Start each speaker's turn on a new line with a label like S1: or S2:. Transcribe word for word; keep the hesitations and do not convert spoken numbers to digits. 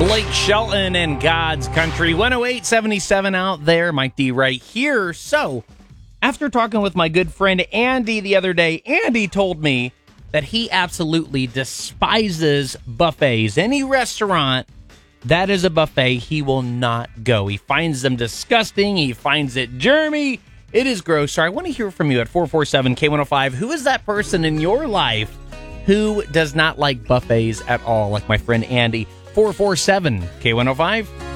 S1: Blake Shelton and God's Country. one oh eight seventy-seven out there. Mike D right here. So, after talking with my good friend Andy the other day, Andy told me that he absolutely despises buffets. Any restaurant that is a buffet, he will not go. He finds them disgusting. He finds it germy. It is gross. So I want to hear from you at four four seven K one oh five. Who is that person in your life who does not like buffets at all, like my friend Andy? four four seven K one oh five.